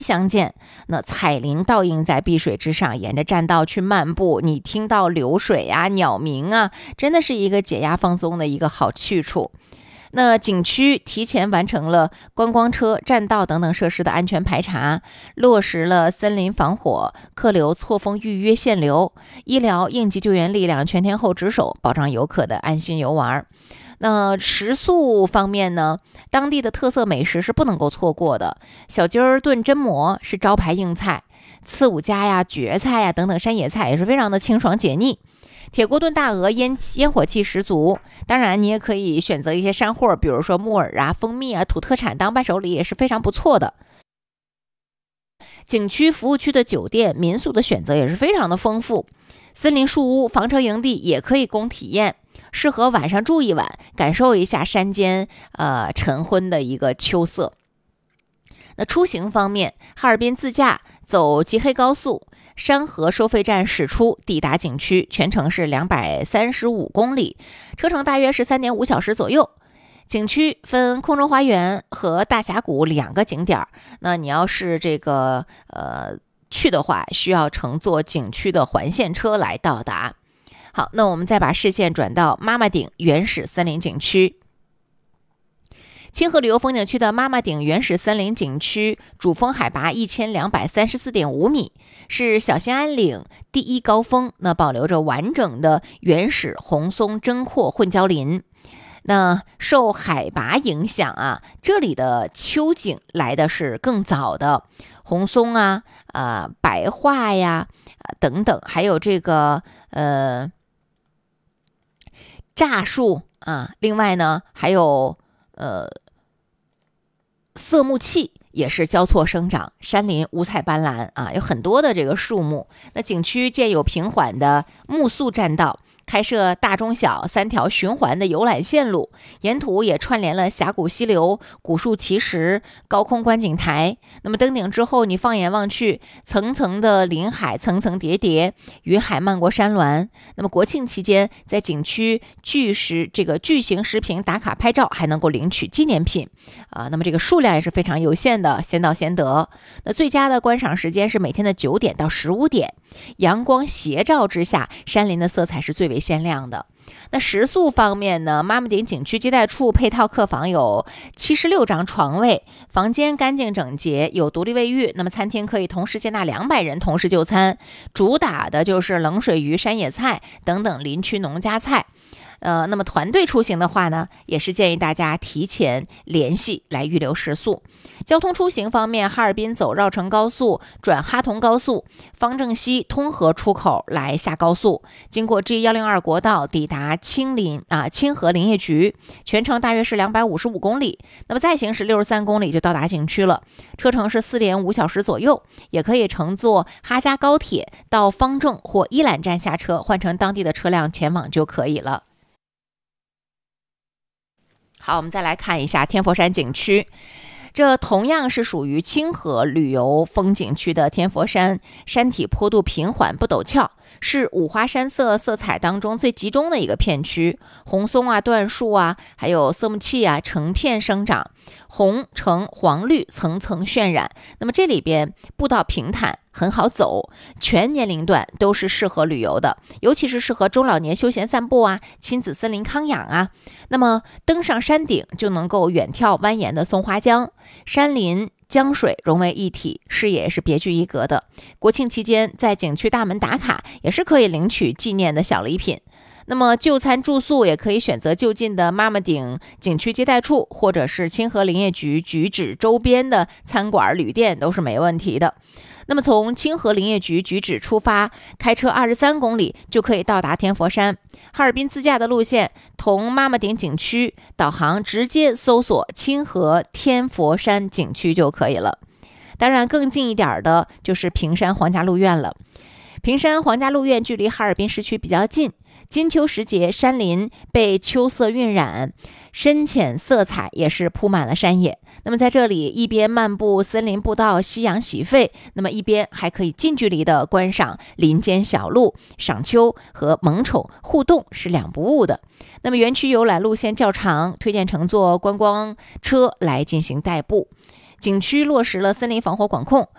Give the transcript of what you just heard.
相见。那彩铃倒映在碧水之上，沿着栈道去漫步，你听到流水啊、鸟鸣啊，真的是一个解压放松的一个好去处。那景区提前完成了观光车、栈道等等设施的安全排查，落实了森林防火、客流错峰预约限流，医疗应急救援力量全天候值守，保障游客的安心游玩。那食宿方面呢，当地的特色美食是不能够错过的，小鸡儿炖榛蘑是招牌硬菜，刺五加呀、蕨菜呀等等山野菜也是非常的清爽解腻。铁锅炖大鹅烟火气十足，当然你也可以选择一些山货，比如说木耳啊、蜂蜜啊、土特产当伴手礼也是非常不错的。景区服务区的酒店民宿的选择也是非常的丰富，森林树屋、房车营地也可以供体验，适合晚上住一晚，感受一下山间晨昏的一个秋色。那出行方面，哈尔滨自驾走吉黑高速，山河收费站驶出，抵达景区，全程是235公里，车程大约是3.5小时左右。景区分空中花园和大峡谷2个景点，那你要是去的话，需要乘坐景区的环线车来到达。好，那我们再把视线转到妈妈顶原始森林景区。清河旅游风景区的妈妈顶原始森林景区主峰海拔1234.5米，是小兴安岭第一高峰，那保留着完整的原始红松针阔混交林。那受海拔影响啊，这里的秋景来的是更早的，红松啊、白桦呀、等等，还有这个柞树啊，另外呢还有色木楫也是交错生长，山林五彩斑斓啊，有很多的这个树木。那景区建有平缓的木塑栈道，开设大中小3条循环的游览线路，沿途也串联了峡谷溪流、古树奇石、高空观景台。那么登顶之后，你放眼望去，层层的林海层层叠叠，云海漫过山峦。那么国庆期间，在景区巨型视频打卡拍照，还能够领取纪念品那么这个数量也是非常有限的，先到先得。那最佳的观赏时间是每天的9点到15点，阳光斜照之下，山林的色彩是最为鲜亮的。那食宿方面呢，妈妈顶景区接待处配套客房有76张床位，房间干净整洁，有独立卫浴。那么餐厅可以同时接纳200人同时就餐，主打的就是冷水鱼、山野菜等等林区农家菜。那么团队出行的话呢，也是建议大家提前联系来预留食宿。交通出行方面，哈尔滨走绕城高速转哈同高速，方正西通河出口来下高速，经过 G102 国道抵达清河林业局，全程大约是255公里，那么再行驶63公里就到达景区了，车程是4.5小时左右。也可以乘坐哈嘉高铁到方正或依兰站下车，换乘当地的车辆前往就可以了。好，我们再来看一下天佛山景区。这同样是属于清河旅游风景区的天佛山，山体坡度平缓不陡峭，是五花山色彩当中最集中的一个片区。红松啊、椴树啊，还有色木楫啊，成片生长，红橙黄绿层层渲染。那么这里边步道平坦，很好走，全年龄段都是适合旅游的，尤其是适合中老年休闲散步啊、亲子森林康养啊。那么登上山顶就能够远眺蜿蜒的松花江，山林江水融为一体，视野是别具一格的。国庆期间在景区大门打卡，也是可以领取纪念的小礼品。那么就餐住宿也可以选择就近的妈妈顶景区接待处，或者是清河林业局局址周边的餐馆旅店都是没问题的。那么从清河林业局局址出发，开车23公里就可以到达天佛山。哈尔滨自驾的路线，同妈妈顶景区导航直接搜索清河天佛山景区就可以了。当然更近一点的就是平山皇家鹿苑了。平山皇家鹿苑距离哈尔滨市区比较近，金秋时节，山林被秋色晕染，深浅色彩也是铺满了山野。那么在这里一边漫步森林步道吸氧洗肺，那么一边还可以近距离的观赏林间小鹿、赏秋和萌宠互动，是2不误的。那么园区游览路线较长，推荐乘坐观光车来进行代步。 景区落实了森林防火管控，